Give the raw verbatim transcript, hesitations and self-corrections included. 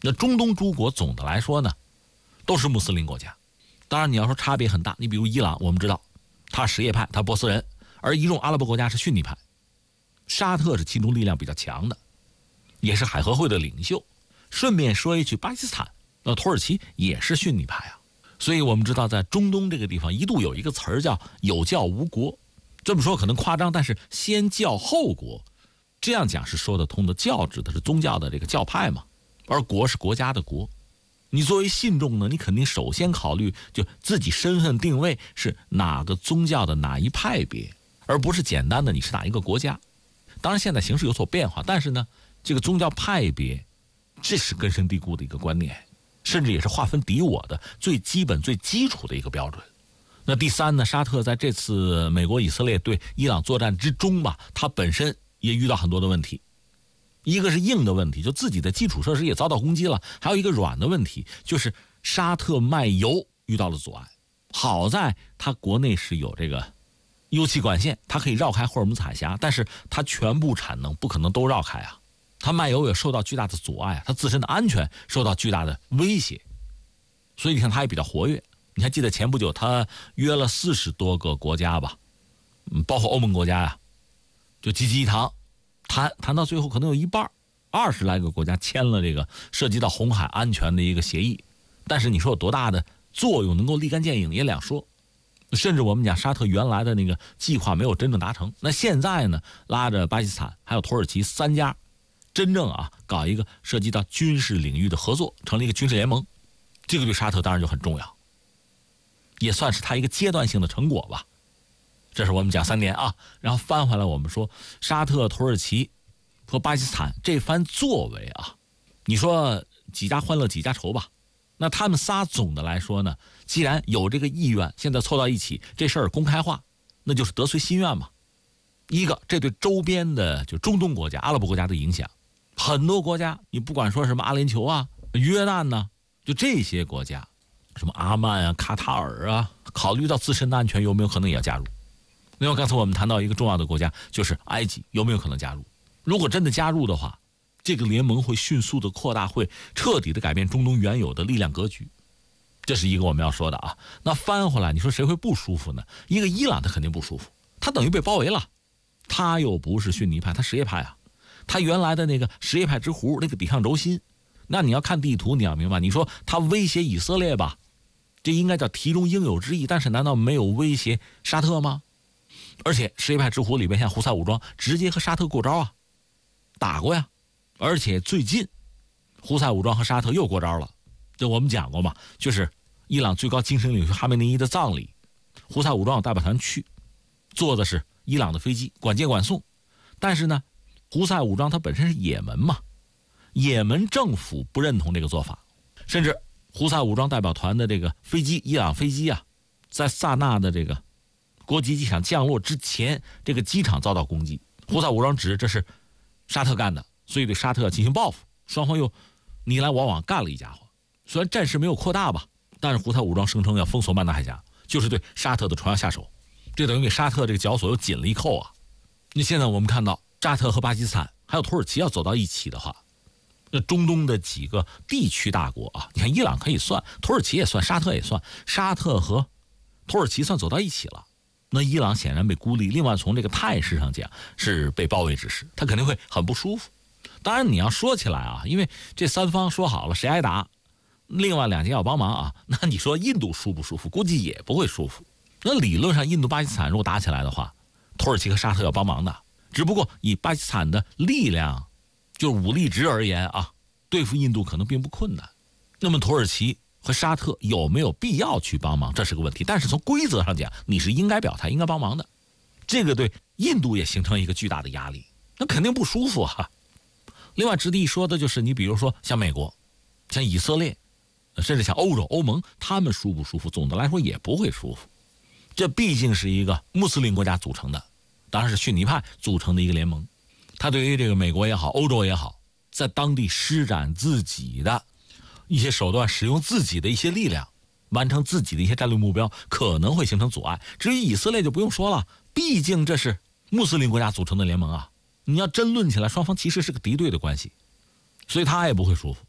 那中东诸国总的来说呢，都是穆斯林国家。当然你要说差别很大，你比如伊朗，我们知道他什叶派，他波斯人，而一众阿拉伯国家是逊尼派。沙特是其中力量比较强的，也是海合会的领袖。顺便说一句，巴基斯坦、那土耳其也是逊尼派啊。所以我们知道，在中东这个地方，一度有一个词儿叫“有教无国”。这么说可能夸张，但是先教后国，这样讲是说得通的。教指的是宗教的这个教派嘛，而国是国家的国。你作为信众呢，你肯定首先考虑就自己身份定位是哪个宗教的哪一派别，而不是简单的你是哪一个国家。当然现在形势有所变化，但是呢，这个宗教派别这是根深蒂固的一个观念，甚至也是划分敌我的最基本最基础的一个标准。那第三呢，沙特在这次美国以色列对伊朗作战之中吧，它本身也遇到很多的问题。一个是硬的问题，就自己的基础设施也遭到攻击了，还有一个软的问题，就是沙特卖油遇到了阻碍。好在它国内是有这个油气管线，它可以绕开霍尔木兹海峡，但是它全部产能不可能都绕开啊，它卖油也受到巨大的阻碍啊，它自身的安全受到巨大的威胁。所以你看它也比较活跃。你还记得前不久他约了四十多个国家吧，嗯，包括欧盟国家呀、啊，就济济一堂谈谈到最后，可能有一半二十来个国家签了这个涉及到红海安全的一个协议。但是你说有多大的作用，能够立竿见影也两说。甚至我们讲沙特原来的那个计划没有真正达成，那现在呢，拉着巴基斯坦还有土耳其三家，真正啊搞一个涉及到军事领域的合作，成立一个军事联盟，这个对沙特当然就很重要。也算是他一个阶段性的成果吧。这是我们讲三点啊，然后翻回来我们说沙特、土耳其和巴基斯坦这番作为啊，你说几家欢乐几家愁吧。那他们仨总的来说呢，既然有这个意愿，现在凑到一起，这事儿公开化，那就是得遂心愿嘛。一个，这对周边的就中东国家、阿拉伯国家的影响，很多国家，你不管说什么阿联酋啊、约旦呢、啊，就这些国家。什么阿曼啊、卡塔尔啊，考虑到自身的安全，有没有可能也要加入？另外，刚才我们谈到一个重要的国家，就是埃及，有没有可能加入？如果真的加入的话，这个联盟会迅速的扩大，会彻底的改变中东原有的力量格局。这是一个我们要说的啊。那翻回来，你说谁会不舒服呢？一个伊朗他肯定不舒服，他等于被包围了，他又不是逊尼派，他什叶派啊，他原来的那个什叶派之弧那个抵抗轴心，那你要看地图，你要明白，你说他威胁以色列吧，这应该叫题中应有之义，但是难道没有威胁沙特吗？而且什叶派之弧里边像胡塞武装直接和沙特过招啊，打过呀。而且最近胡塞武装和沙特又过招了，这我们讲过嘛，就是伊朗最高精神领袖哈梅内伊的葬礼，胡塞武装有代表团去，坐的是伊朗的飞机，管接管送。但是呢，胡塞武装它本身是也门嘛，也门政府不认同这个做法，甚至胡塞武装代表团的这个飞机，伊朗飞机啊，在萨那的这个国际机场降落之前，这个机场遭到攻击，胡塞武装指这是沙特干的，所以对沙特进行报复，双方又你来我往干了一家伙。虽然战事没有扩大吧，但是胡塞武装声称要封锁曼达海峡，就是对沙特的船要下手，这等于给沙特这个绞索又紧了一扣啊。那现在我们看到沙特和巴基斯坦还有土耳其要走到一起的话，那中东的几个地区大国啊，你看伊朗可以算，土耳其也算，沙特也算，沙特和土耳其算走到一起了，那伊朗显然被孤立。另外从这个态势上讲是被包围之势，他肯定会很不舒服。当然你要说起来啊，因为这三方说好了谁挨打，另外两家要帮忙啊，那你说印度舒不舒服？估计也不会舒服。那理论上印度巴基斯坦如果打起来的话，土耳其和沙特要帮忙的，只不过以巴基斯坦的力量就是武力值而言啊，对付印度可能并不困难。那么土耳其和沙特有没有必要去帮忙，这是个问题。但是从规则上讲，你是应该表态应该帮忙的，这个对印度也形成一个巨大的压力，那肯定不舒服啊。另外值得一说的就是你比如说像美国、像以色列，甚至像欧洲欧盟，他们舒不舒服？总的来说也不会舒服。这毕竟是一个穆斯林国家组成的，当然是逊尼派组成的一个联盟，他对于这个美国也好欧洲也好，在当地施展自己的一些手段，使用自己的一些力量，完成自己的一些战略目标，可能会形成阻碍。至于以色列就不用说了，毕竟这是穆斯林国家组成的联盟啊，你要真论起来，双方其实是个敌对的关系，所以他也不会舒服。